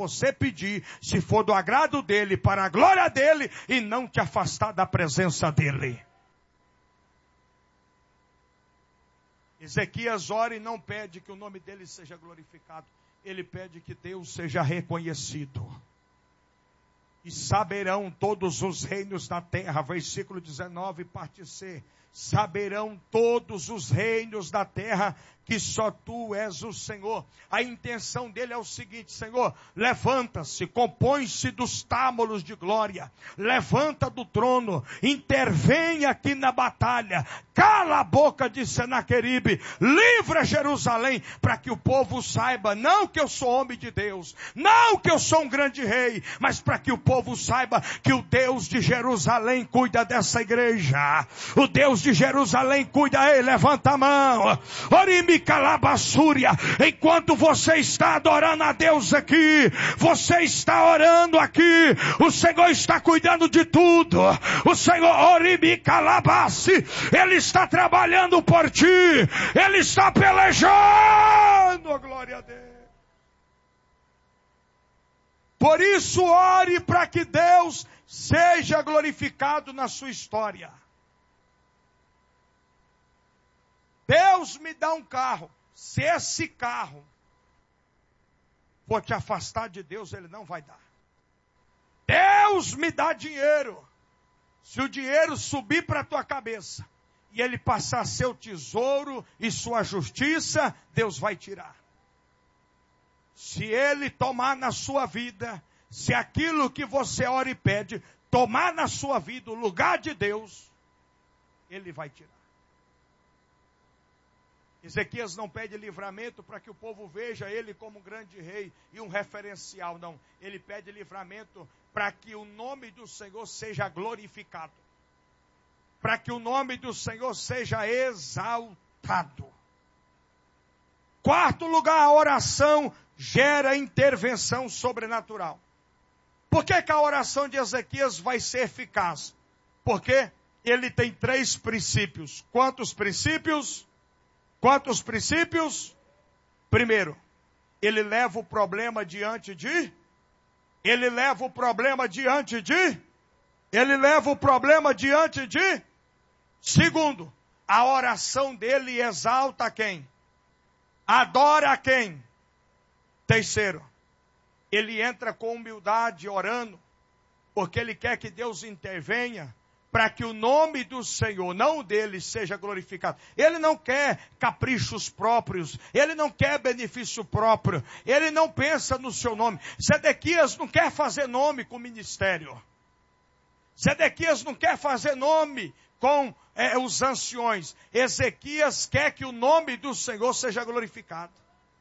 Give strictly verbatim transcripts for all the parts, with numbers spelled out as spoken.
você pedir, se for do agrado dele, para a glória dele, e não te afastar da presença dele. Ezequias ora e não pede que o nome dele seja glorificado. Ele pede que Deus seja reconhecido. E saberão todos os reinos da terra, versículo dezenove, parte C. Saberão todos os reinos da terra que só tu és o Senhor. A intenção dele é o seguinte: Senhor, levanta-se, compõe-se dos tábulos de glória, levanta do trono, intervém aqui na batalha, cala a boca de Senaqueribe, livra Jerusalém, para que o povo saiba, não que eu sou homem de Deus, não que eu sou um grande rei, mas para que o povo saiba que o Deus de Jerusalém cuida dessa igreja, o Deus de Jerusalém cuida. Ei, levanta a mão, orime calabassúria. Enquanto você está adorando a Deus aqui, você está orando aqui, o Senhor está cuidando de tudo. O Senhor, orime calabassi, Ele está trabalhando por ti, Ele está pelejando, glória a Deus. Por isso ore para que Deus seja glorificado na sua história. Deus me dá um carro. Se esse carro for te afastar de Deus, Ele não vai dar. Deus me dá dinheiro. Se o dinheiro subir para a tua cabeça e ele passar seu tesouro e sua justiça, Deus vai tirar. Se Ele tomar na sua vida, se aquilo que você ora e pede tomar na sua vida o lugar de Deus, Ele vai tirar. Ezequias não pede livramento para que o povo veja ele como um grande rei e um referencial, não. Ele pede livramento para que o nome do Senhor seja glorificado. Para que o nome do Senhor seja exaltado. Quarto lugar, a oração gera intervenção sobrenatural. Por que que a oração de Ezequias vai ser eficaz? Porque ele tem três princípios. Quantos princípios? Quantos princípios? Primeiro, ele leva o problema diante de... Ele leva o problema diante de... Ele leva o problema diante de... Segundo, a oração dele exalta quem? Adora quem? Terceiro, ele entra com humildade orando, porque ele quer que Deus intervenha, para que o nome do Senhor, não o dele, seja glorificado. Ele não quer caprichos próprios, ele não quer benefício próprio, ele não pensa no seu nome. Zedequias não quer fazer nome com ministério. Zedequias não quer fazer nome com é, os anciões. Ezequias quer que o nome do Senhor seja glorificado.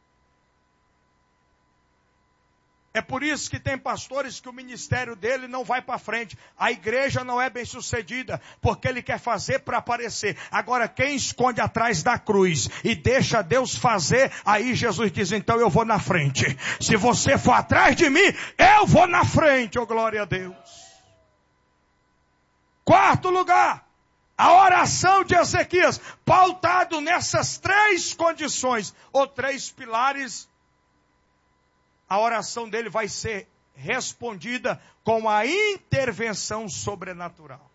É por isso que tem pastores que o ministério dele não vai para frente. A igreja não é bem sucedida, porque ele quer fazer para aparecer. Agora, quem esconde atrás da cruz e deixa Deus fazer, aí Jesus diz, então eu vou na frente. Se você for atrás de mim, eu vou na frente, oh glória a Deus. Quarto lugar, a oração de Ezequias, pautado nessas três condições, ou três pilares, a oração dele vai ser respondida com a intervenção sobrenatural.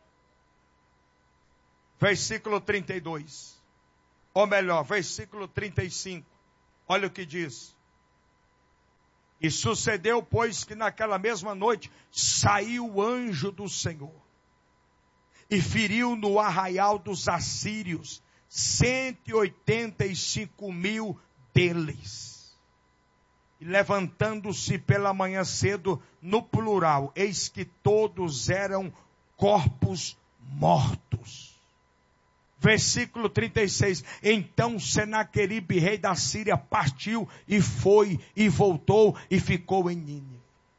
Versículo trinta e dois. Ou melhor, versículo trinta e cinco. Olha o que diz. E sucedeu, pois, que naquela mesma noite saiu o anjo do Senhor e feriu no arraial dos assírios cento e oitenta e cinco mil deles. E levantando-se pela manhã cedo, no plural, eis que todos eram corpos mortos. Versículo trinta e seis. Então Senaqueribe, rei da Síria, partiu e foi e voltou e ficou em Nínive.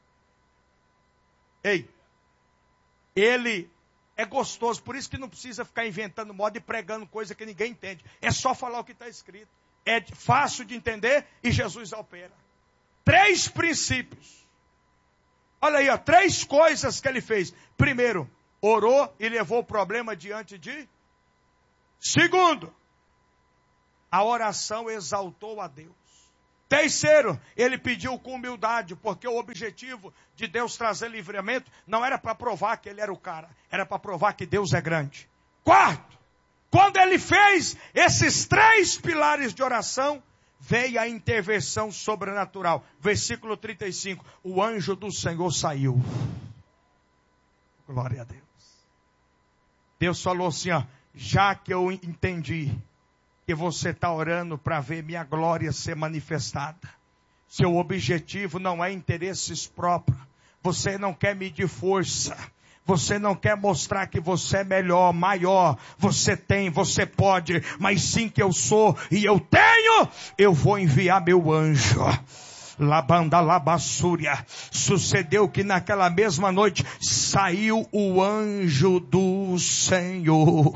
Ei, ele é gostoso, por isso que não precisa ficar inventando moda e pregando coisa que ninguém entende. É só falar o que está escrito. É fácil de entender e Jesus opera. Três princípios. Olha aí, ó, três coisas que ele fez. Primeiro, orou e levou o problema diante de... Segundo, a oração exaltou a Deus. Terceiro, ele pediu com humildade, porque o objetivo de Deus trazer livramento não era para provar que ele era o cara, era para provar que Deus é grande. Quarto, quando ele fez esses três pilares de oração, veio a intervenção sobrenatural. Versículo trinta e cinco, o anjo do Senhor saiu. Glória a Deus. Deus falou assim, ó, já que eu entendi que você está orando para ver minha glória ser manifestada. Seu objetivo não é interesses próprios. Você não quer medir força. Você não quer mostrar que você é melhor, maior. Você tem, você pode. Mas sim que eu sou e eu tenho, eu vou enviar meu anjo. Labanda labassúria. Sucedeu que naquela mesma noite saiu o anjo do Senhor.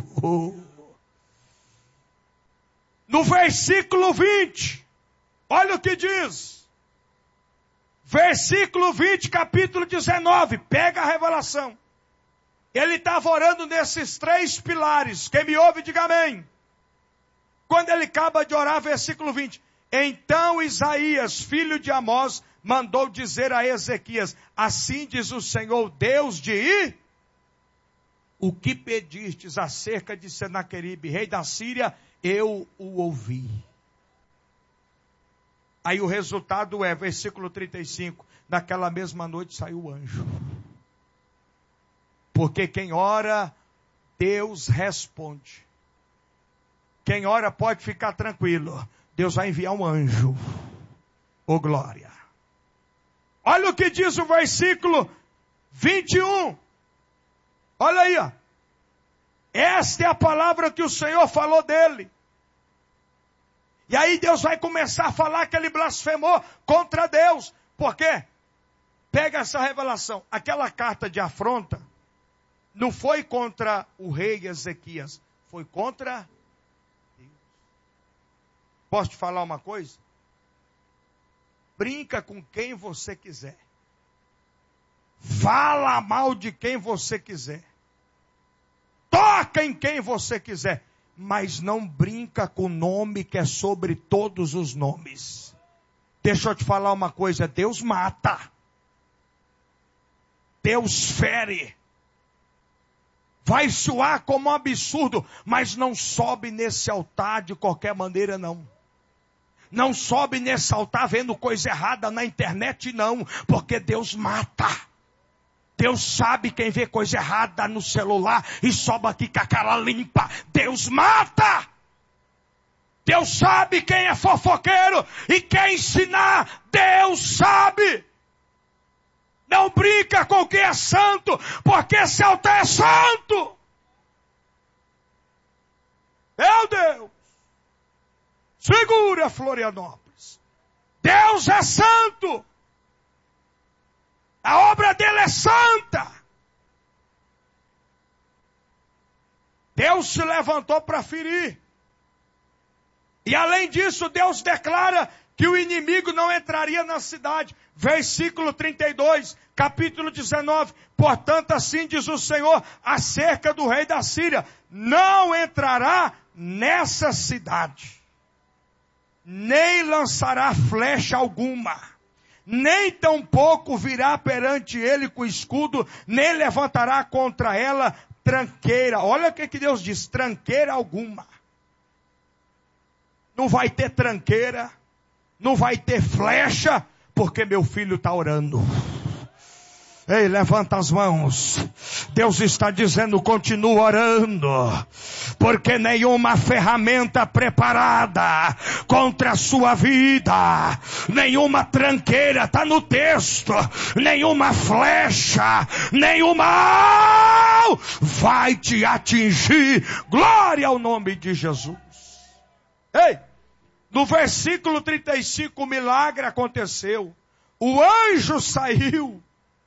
No versículo vinte, olha o que diz. Versículo vinte, capítulo dezenove, pega a revelação. Ele estava orando nesses três pilares. Quem me ouve, diga amém. Quando ele acaba de orar, versículo vinte. Então Isaías, filho de Amós, mandou dizer a Ezequias, assim diz o Senhor, Deus de I, o que pedistes acerca de Senaqueribe, rei da Síria, eu o ouvi. Aí o resultado é, versículo trinta e cinco, naquela mesma noite saiu o anjo. Porque quem ora, Deus responde. Quem ora pode ficar tranquilo. Deus vai enviar um anjo. Ô glória. Olha o que diz o versículo vinte e um. Olha aí, ó. Esta é a palavra que o Senhor falou dele. E aí Deus vai começar a falar que ele blasfemou contra Deus. Por quê? Pega essa revelação. Aquela carta de afronta não foi contra o rei Ezequias. Foi contra Deus. Posso te falar uma coisa? Brinca com quem você quiser. Fala mal de quem você quiser. Toca em quem você quiser. Mas não brinca com o nome que é sobre todos os nomes. Deixa eu te falar uma coisa. Deus mata. Deus fere. Vai soar como um absurdo. Mas não sobe nesse altar de qualquer maneira não. Não sobe nesse altar vendo coisa errada na internet não. Porque Deus mata. Deus sabe quem vê coisa errada no celular e sobe aqui com a cara limpa. Deus mata. Deus sabe quem é fofoqueiro e quer ensinar. Deus sabe. Não brinca com quem é santo, porque esse altar é santo. Meu Deus. Segura, Florianópolis. Deus é santo. A obra dele é santa. Deus se levantou para ferir. E além disso, Deus declara que o inimigo não entraria na cidade. Versículo trinta e dois, capítulo dezenove. Portanto, assim diz o Senhor acerca do rei da Síria: não entrará nessa cidade, nem lançará flecha alguma. Nem tampouco virá perante ele com escudo, nem levantará contra ela tranqueira. Olha o que, que Deus diz, tranqueira alguma. Não vai ter tranqueira, não vai ter flecha, porque meu filho está orando. Ei, levanta as mãos. Deus está dizendo, continua orando. Porque nenhuma ferramenta preparada contra a sua vida, nenhuma tranqueira, está no texto, nenhuma flecha, nenhuma vai te atingir. Glória ao nome de Jesus. Ei, no versículo trinta e cinco, o milagre aconteceu. O anjo saiu.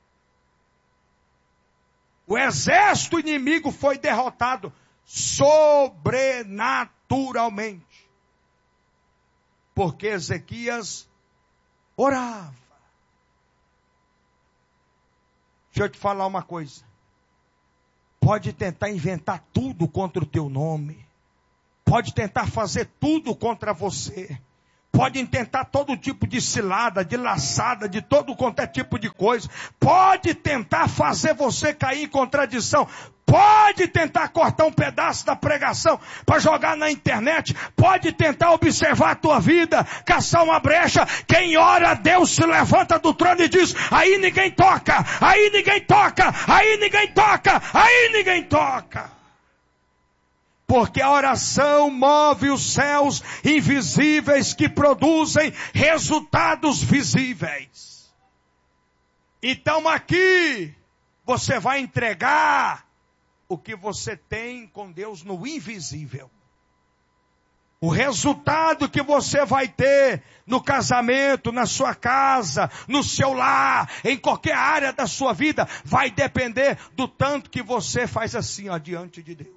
O exército inimigo foi derrotado sobrenaturalmente. Porque Ezequias orava. Deixa eu te falar uma coisa. Pode tentar inventar tudo contra o teu nome. Pode tentar fazer tudo contra você. Podem tentar todo tipo de cilada, de laçada, de todo quanto é tipo de coisa. Pode tentar fazer você cair em contradição. Pode tentar cortar um pedaço da pregação para jogar na internet. Pode tentar observar a tua vida, caçar uma brecha. Quem ora a Deus se levanta do trono e diz: aí ninguém toca, aí ninguém toca, aí ninguém toca, aí ninguém toca. Porque a oração move os céus invisíveis que produzem resultados visíveis. Então aqui você vai entregar o que você tem com Deus no invisível. O resultado que você vai ter no casamento, na sua casa, no seu lar, em qualquer área da sua vida, vai depender do tanto que você faz assim, ó, diante de Deus.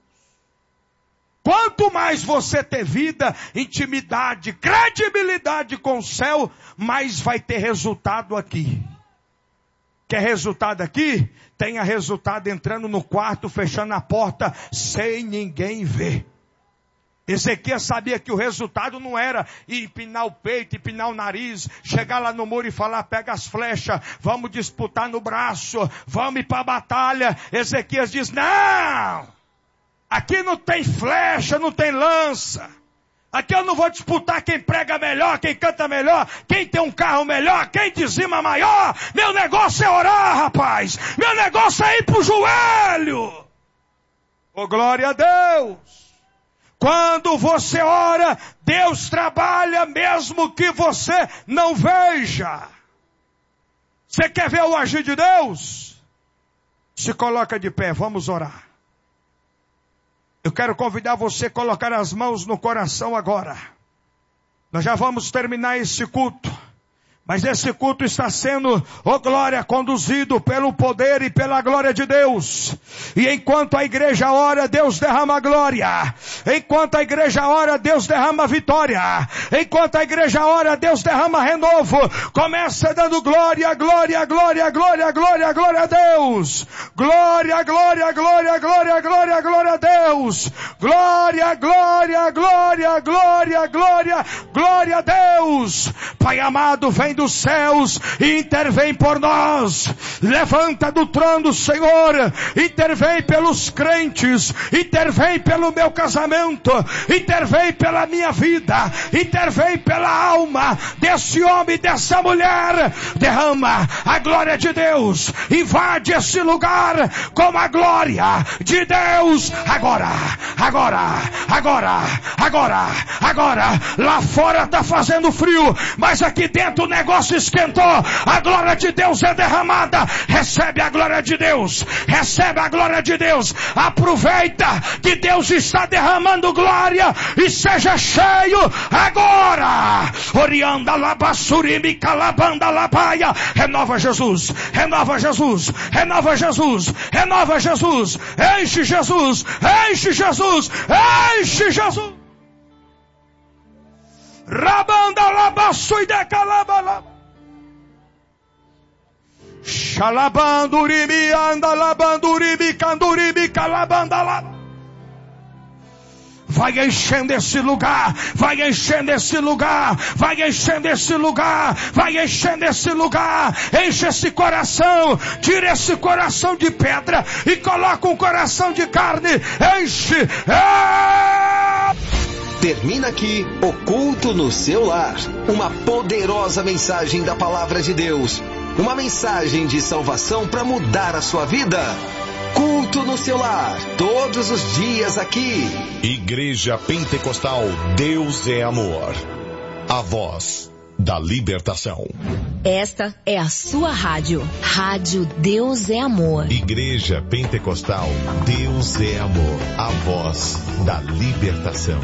Quanto mais você ter vida, intimidade, credibilidade com o céu, mais vai ter resultado aqui. Quer resultado aqui? Tenha resultado entrando no quarto, fechando a porta, sem ninguém ver. Ezequias sabia que o resultado não era empinar o peito, empinar o nariz, chegar lá no muro e falar: pega as flechas, vamos disputar no braço, vamos ir para a batalha. Ezequias diz: não! Aqui não tem flecha, não tem lança. Aqui eu não vou disputar quem prega melhor, quem canta melhor, quem tem um carro melhor, quem dizima maior. Meu negócio é orar, rapaz. Meu negócio é ir pro joelho. Oh, glória a Deus. Quando você ora, Deus trabalha mesmo que você não veja. Você quer ver o agir de Deus? Se coloca de pé, vamos orar. Eu quero convidar você a colocar as mãos no coração agora. Nós já vamos terminar esse culto. Mas esse culto está sendo, oh glória, conduzido pelo poder e pela glória de Deus. E enquanto a igreja ora, Deus derrama glória. Enquanto a igreja ora, Deus derrama vitória. Enquanto a igreja ora, Deus derrama renovo. Começa dando glória, glória, glória, glória, glória, glória a Deus. Glória, glória, glória, glória, glória, glória a Deus. Glória, glória, glória, glória, glória, glória a Deus. Pai amado, vem dos céus e intervém por nós. Levanta do trono, Senhor. Intervém pelos crentes. Intervém pelo meu casamento. Intervém pela minha vida. Intervém pela alma desse homem e dessa mulher. Derrama a glória de Deus. Invade esse lugar com a glória de Deus. Agora, agora, agora, agora, agora. Lá fora está fazendo frio, mas aqui dentro o negócio O negócio esquentou, a glória de Deus é derramada. Recebe a glória de Deus, recebe a glória de Deus. Aproveita que Deus está derramando glória e seja cheio agora. Orianda labassurimi calabanda labaia. Renova Jesus, renova Jesus, renova Jesus, renova Jesus. Enche Jesus, enche Jesus, enche Jesus. Rabanda labaçu e decalabala. Xalabandurimi anda labandurimi candurimi calabanda lá. Vai enchendo esse lugar, vai enchendo esse lugar, vai enchendo esse lugar, vai enchendo esse lugar. Enche esse coração, tira esse coração de pedra e coloca um coração de carne. Enche. É... Termina aqui o culto no seu lar. Uma poderosa mensagem da palavra de Deus. Uma mensagem de salvação para mudar a sua vida. Culto no seu lar, todos os dias aqui. Igreja Pentecostal Deus é Amor. A voz da libertação. Esta é a sua rádio. Rádio Deus é Amor. Igreja Pentecostal Deus é Amor. A voz da libertação.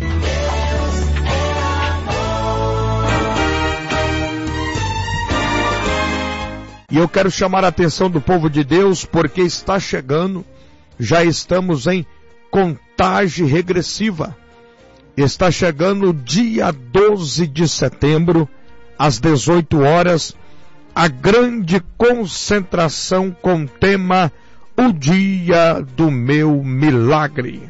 E eu quero chamar a atenção do povo de Deus, porque está chegando, já estamos em contagem regressiva. Está chegando o dia doze de setembro, às dezoito horas, a grande concentração com o tema O Dia do Meu Milagre.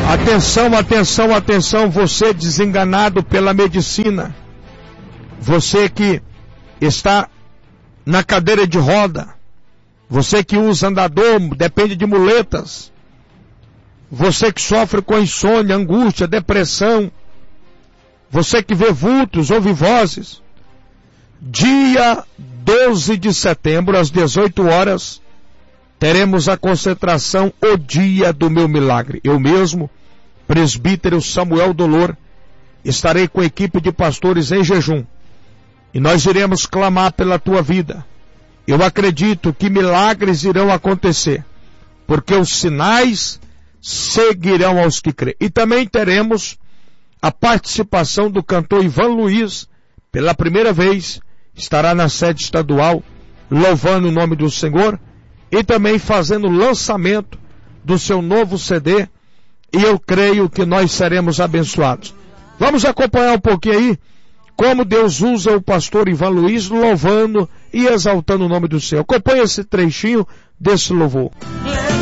Atenção, atenção, atenção, você desenganado pela medicina. Você que está na cadeira de roda. Você que usa andador, depende de muletas. Você que sofre com insônia, angústia, depressão. Você que vê vultos, ouve vozes. Dia doze de setembro, às dezoito horas, teremos a concentração O Dia do Meu Milagre. Eu mesmo, presbítero Samuel Dolor, estarei com a equipe de pastores em jejum. E nós iremos clamar pela tua vida. Eu acredito que milagres irão acontecer, porque os sinais seguirão aos que crêem. E também teremos a participação do cantor Ivan Luiz, pela primeira vez, estará na sede estadual, louvando o nome do Senhor, e também fazendo o lançamento do seu novo C D, e eu creio que nós seremos abençoados. Vamos acompanhar um pouquinho aí, como Deus usa o pastor Ivan Luiz, louvando e exaltando o nome do Senhor. Acompanhe esse trechinho desse louvor.